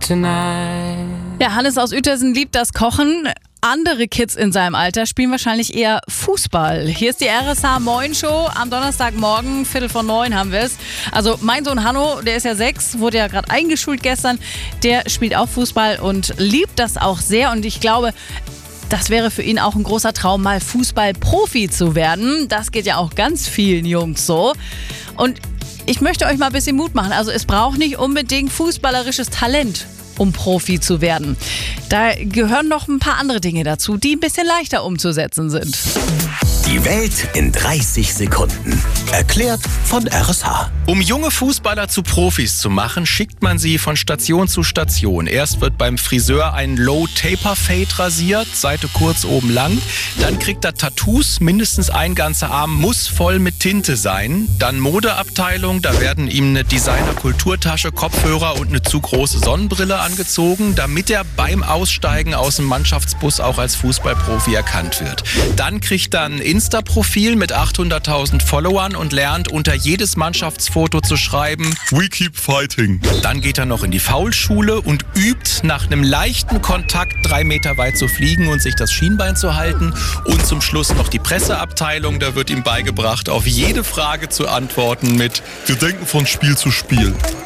tonight. Ja, Hannes aus Uetersen liebt das Kochen. Andere Kids in seinem Alter spielen wahrscheinlich eher Fußball. Hier ist die RSH Moin Show. Am Donnerstagmorgen, 8:45 haben wir es. Also mein Sohn Hanno, der ist ja 6, wurde ja gerade eingeschult gestern. Der spielt auch Fußball und liebt das auch sehr. Und ich glaube, das wäre für ihn auch ein großer Traum, mal Fußballprofi zu werden. Das geht ja auch ganz vielen Jungs so. Und ich möchte euch mal ein bisschen Mut machen. Also es braucht nicht unbedingt fußballerisches Talent, um Profi zu werden. Da gehören noch ein paar andere Dinge dazu, die ein bisschen leichter umzusetzen sind. Die Welt in 30 Sekunden. Erklärt von RSH. Um junge Fußballer zu Profis zu machen, schickt man sie von Station zu Station. Erst wird beim Friseur ein Low-Taper-Fade rasiert, Seite kurz, oben lang. Dann kriegt er Tattoos, mindestens ein ganzer Arm muss voll mit Tinte sein. Dann Modeabteilung, da werden ihm eine Designer-Kulturtasche, Kopfhörer und eine zu große Sonnenbrille angezogen, damit er beim Aussteigen aus dem Mannschaftsbus auch als Fußballprofi erkannt wird. Dann kriegt er ein Insta-Profil mit 800.000 Followern und lernt unter jedes Mannschaftsfoto zu schreiben "We keep fighting". Dann geht er noch in die Faulschule und übt, nach einem leichten Kontakt 3 Meter weit zu fliegen und sich das Schienbein zu halten. Und zum Schluss noch die Presseabteilung, da wird ihm beigebracht, auf jede Frage zu antworten mit "Wir denken von Spiel zu Spiel".